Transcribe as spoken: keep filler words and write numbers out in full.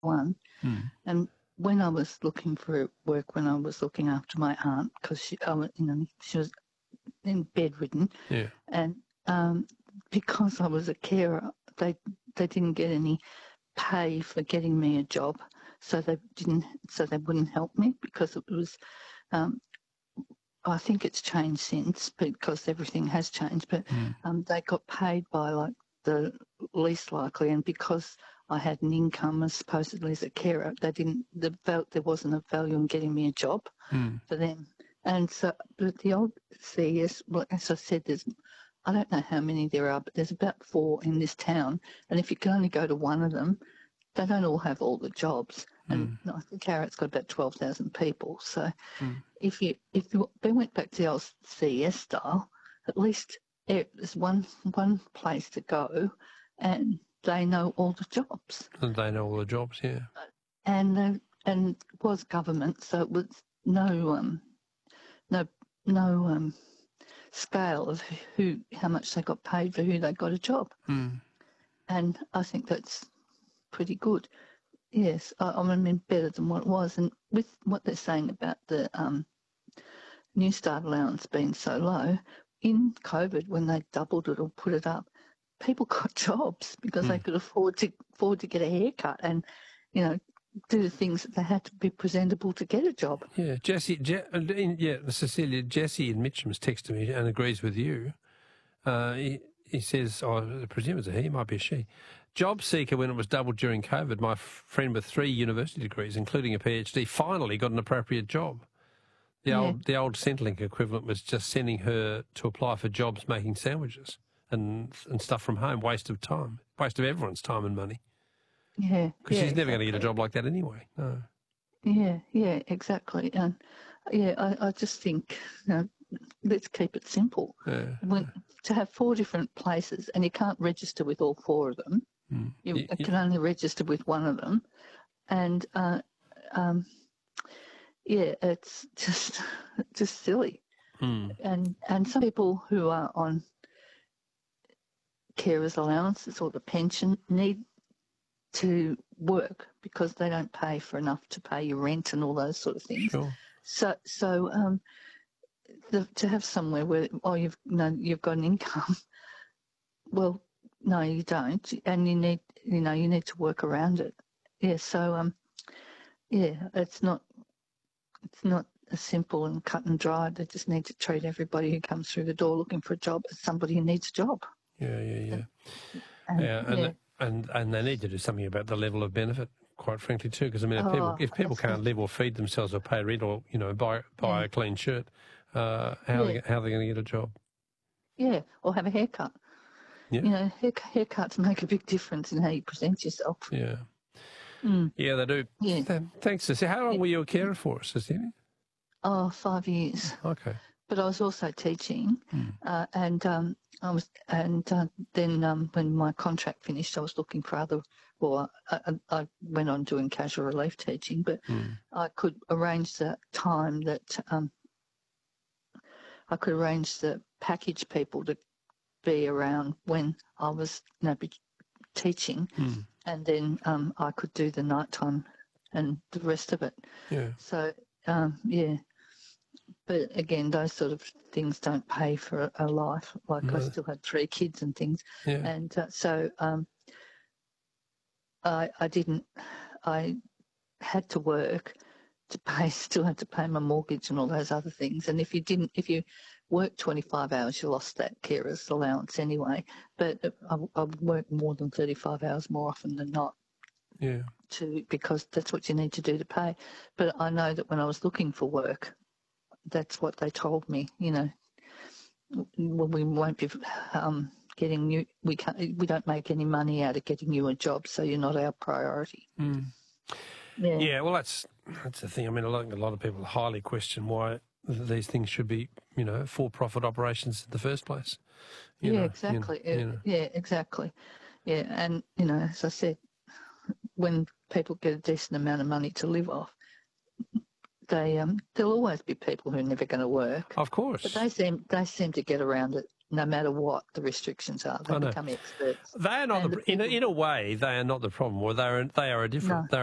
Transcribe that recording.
one. Mm. And when I was looking for work, when I was looking after my aunt, because she, I was, you know, she was in bedridden, Yeah. and um, because I was a carer, they they didn't get any pay for getting me a job, so they didn't, so they wouldn't help me because it was. Um, I think it's changed since because everything has changed, but Mm. um, they got paid by like the least likely, and because I had an income as supposedly as a carer, they didn't. The val- there wasn't a value in getting me a job Mm. for them, and so but the old C E S, well, as I said, there's I don't know how many there are, but there's about four in this town, and if you can only go to one of them, they don't all have all the jobs. And Mm. I think Carrot's got about twelve thousand people, so. Mm. If you if you, they went back to the old C E S style, at least there's one one place to go, and they know all the jobs. And they know all the jobs, yeah. And uh, and it was government, so it was no um no no um scale of who how much they got paid for who they got a job. Mm. And I think that's pretty good. Yes, I, I mean better than what it was. And with what they're saying about the um. New Start allowance being so low, in COVID when they doubled it or put it up, people got jobs because mm. they could afford to afford to get a haircut and, you know, do the things that they had to be presentable to get a job. Yeah, Jesse, Je- yeah, Cecilia, Jesse in Mitcham's texted me and agrees with you. Uh, he, he says, oh, I presume it's a he, might be a she. Job seeker when it was doubled during COVID. My friend with three university degrees, including a PhD, finally got an appropriate job. The yeah. old the old Centrelink equivalent was just sending her to apply for jobs making sandwiches and and stuff from home. Waste of time. Waste of everyone's time and money. Yeah. Because yeah, she's never exactly. going to get a job like that anyway. No. Yeah, yeah, exactly. And yeah, I, I just think, you know, let's keep it simple. Yeah. When, to have four different places and you can't register with all four of them, mm. you, you, you can only register with one of them. And, uh, um, yeah, it's just just silly. Mm. And and some people who are on carers allowances or the pension need to work because they don't pay for enough to pay your rent and all those sort of things. Sure. So so um, the, to have somewhere where oh you've you know, you've got an income, well no you don't, and you need you know you need to work around it. Yeah. So um yeah it's not it's not as simple and cut and dry. They just need to treat everybody who comes through the door looking for a job as somebody who needs a job. Yeah, yeah, yeah. And, yeah, and, yeah. and and they need to do something about the level of benefit, quite frankly, too. Because I mean, if oh, people if people can't live or feed themselves or pay rent or you know buy buy yeah. a clean shirt, uh, how yeah. are they, how are they going to get a job? Yeah, or have a haircut. Yeah. You know, hair, haircuts make a big difference in how you present yourself. Yeah. Mm. Yeah, they do. Yeah. Thanks, Cecilia. How long yeah. were you a carer for, Cecilia? Oh, five years. Okay. But I was also teaching, mm. uh, and um, I was, and uh, then um, when my contract finished, I was looking for other. Well, I, I went on doing casual relief teaching, but mm. I could arrange the time that um, I could arrange the package people to be around when I was, you know, be teaching, mm. and then um, I could do the nighttime and the rest of it. Yeah. So um, yeah. But again, those sort of things don't pay for a, a life. Like no. I still had three kids and things, yeah. and uh, so um, I, I didn't. I had to work to pay. Still had to pay my mortgage and all those other things. And if you didn't, if you worked twenty-five hours, you lost that carer's allowance anyway. But I, I would work more than thirty-five hours more often than not. Yeah. To because that's what you need to do to pay. But I know that when I was looking for work, that's what they told me, you know, well, we won't be um, getting you, we can't, we don't make any money out of getting you a job, so you're not our priority. Mm. Yeah. yeah, well, that's that's the thing. I mean, I think a lot of people highly question why these things should be, you know, for-profit operations in the first place. You yeah, know, exactly. You know, you know. Yeah, exactly. Yeah, and, you know, as I said, when people get a decent amount of money to live off, They um, there'll always be people who are never going to work. Of course, but they seem they seem to get around it no matter what the restrictions are. They become experts. They are not the, the in a, in a way they are not the problem, or they are they are a different. No.